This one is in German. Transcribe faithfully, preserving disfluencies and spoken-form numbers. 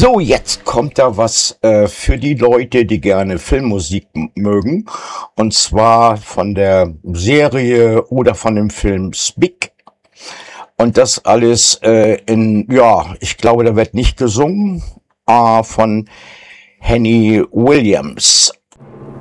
So, jetzt kommt da was äh, für die Leute, die gerne Filmmusik m- mögen. Und zwar von der Serie oder von dem Film Speak. Und das alles äh, in, ja, ich glaube, da wird nicht gesungen, äh, von Henny Williams.